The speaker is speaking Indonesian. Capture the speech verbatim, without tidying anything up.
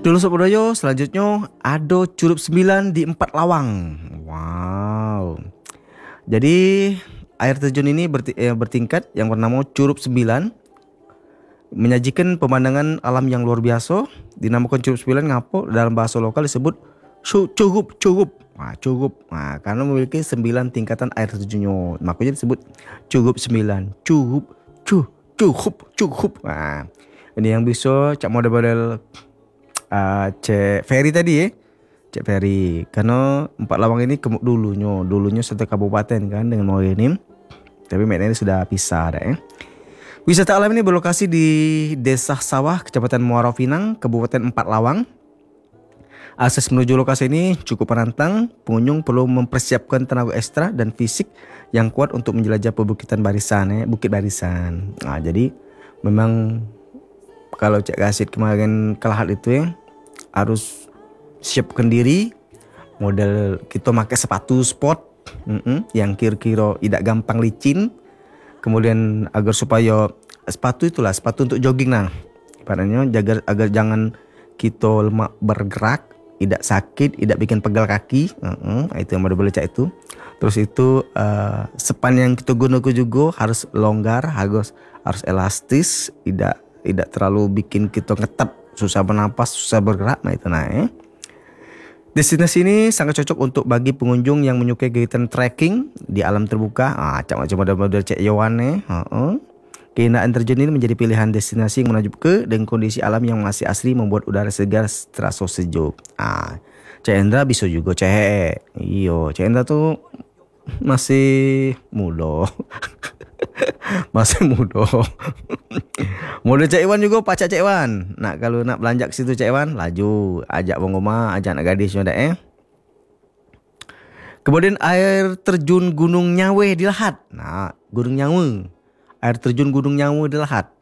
Dulu Sob Doyo, selanjutnya ada Curup Sembilan di Empat Lawang. Wow. Jadi air terjun ini berti- eh, bertingkat yang bernama Curup Sembilan, menyajikan pemandangan alam yang luar biasa. Dinamakan Curup Sembilan ngapo dalam bahasa lokal disebut Cu- curup curup. Nah, curup. Nah, karena memiliki sembilan tingkatan air terjunnya, makanya disebut Curup Sembilan. Curup, cu, curup, curup. Nah, ini yang bisa cak model-model uh, Cek Ferry tadi ya. Cek Ferry. Karena Empat Lawang ini kemuk dulunya, dulunya satu kabupaten kan dengan Morenim. Tapi mainnya ini sudah pisah dah ya. Wisata alam ini berlokasi di Desa Sawah, Kecamatan Muara Pinang, Kabupaten Empat Lawang. Akses menuju lokasi ini cukup menantang. Pengunjung perlu mempersiapkan tenaga ekstra dan fisik yang kuat untuk menjelajah perbukitan Barisan ya, Bukit Barisan. Nah, jadi memang kalau Cek Gasit kemarin ke Lahat itu ya, harus siapkan diri. Model kita pakai sepatu sport mm-mm, yang kira-kira tidak gampang licin. Kemudian agar supaya sepatu itulah sepatu untuk jogging nah. Ibaratnya jaga agar jangan kita lemak bergerak, tidak sakit, tidak bikin pegal kaki. Uh-uh, itu yang baru boleh cak itu. Terus itu uh, sepan yang kita gunakan juga harus longgar, harus harus elastis, tidak tidak terlalu bikin kita ngetap, susah bernapas, susah bergerak. Nah itu nah. Eh. Destinasi ini sangat cocok untuk bagi pengunjung yang menyukai kegiatan trekking di alam terbuka. Ah, cak macam model-model cek Yowan eh. Uh-uh. Keindahan terjun ini menjadi pilihan destinasi yang menakjubkan dengan kondisi alam yang masih asri membuat udara segar terasa sejuk. Ah, Cek Endra bisa juga cek. Iyo, Cek Endra tuh masih muda. Masih muda. Model Cek Iwan juga pacak Cek Iwan. Nak kalau nak belanja ke situ Cek Iwan, laju ajak bang Oma, ajak anak gadis dah eh. Kemudian air terjun Gunung Nyawe di Lahat. Nah, Gunung Nyawe. Air terjun Gunung Nyawe di Lahat.